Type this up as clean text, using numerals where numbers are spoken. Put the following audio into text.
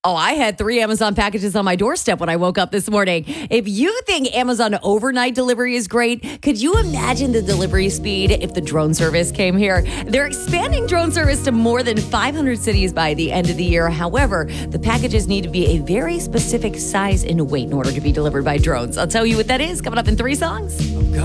Oh, I had 3 Amazon packages on my doorstep when I woke up this morning. If you think Amazon overnight delivery is great, could you imagine the delivery speed if the drone service came here? They're expanding drone service to more than 500 cities by the end of the year. However, the packages need to be a very specific size and weight in order to be delivered by drones. I'll tell you what that is coming up in 3 songs.